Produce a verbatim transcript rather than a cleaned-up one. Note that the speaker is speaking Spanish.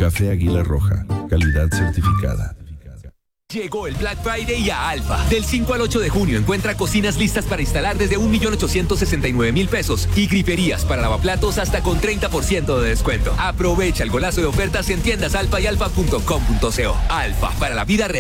Café Águila Roja, calidad certificada. Llegó el Black Friday a Alfa. Del cinco al ocho de junio encuentra cocinas listas para instalar desde un millón ochocientos sesenta y nueve mil pesos y griferías para lavaplatos hasta con treinta por ciento de descuento. Aprovecha el golazo de ofertas en tiendas Alfa y alfa punto com punto co. Alfa, para la vida real.